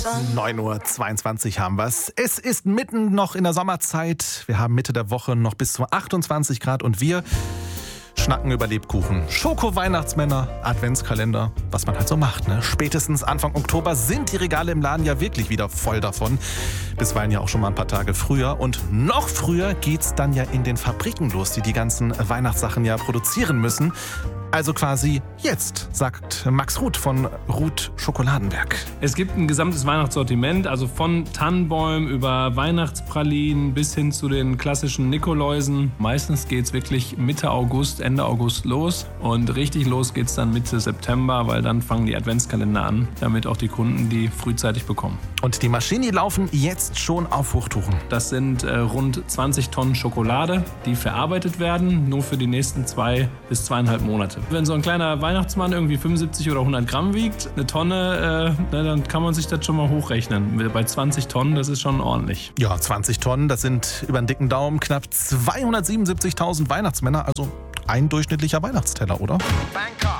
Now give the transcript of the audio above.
9:22 Uhr haben wir's. Es ist mitten noch in der Sommerzeit. Wir haben Mitte der Woche noch bis zu 28 Grad und wir schnacken über Lebkuchen, Schoko-Weihnachtsmänner, Adventskalender, was man halt so macht, ne? Spätestens Anfang Oktober sind die Regale im Laden ja wirklich wieder voll davon. Bisweilen ja auch schon mal ein paar Tage früher. Und noch früher geht's dann ja in den Fabriken los, die ganzen Weihnachtssachen ja produzieren müssen. Also quasi jetzt, sagt Max Ruth von Ruth Schokoladenwerk. Es gibt ein gesamtes Weihnachtssortiment, also von Tannenbäumen über Weihnachtspralinen bis hin zu den klassischen Nikoläusen. Meistens geht's wirklich Mitte August, Ende August los und richtig los geht's dann Mitte September, weil dann fangen die Adventskalender an, damit auch die Kunden die frühzeitig bekommen. Und die Maschinen, die laufen jetzt schon auf Hochtouren. Das sind rund 20 Tonnen Schokolade, die verarbeitet werden, nur für die nächsten 2 bis 2,5 Monate. Wenn so ein kleiner Weihnachtsmann irgendwie 75 oder 100 Gramm wiegt, eine Tonne, dann kann man sich das schon mal hochrechnen. Bei 20 Tonnen, das ist schon ordentlich. Ja, 20 Tonnen, das sind über den dicken Daumen knapp 277.000 Weihnachtsmänner, also ein durchschnittlicher Weihnachtsteller, oder? Bangkok.